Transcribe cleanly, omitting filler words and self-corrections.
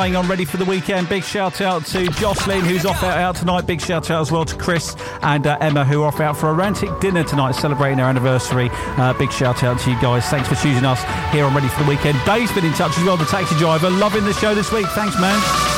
On Ready for the Weekend. Big shout out to Jocelyn, who's off out tonight. Big shout out as well to Chris and Emma, who are off out for a romantic dinner tonight, celebrating their anniversary. Big shout out to you guys. Thanks for choosing us here on Ready for the Weekend. Dave's been in touch as well, the taxi driver. Loving the show this week. Thanks, man.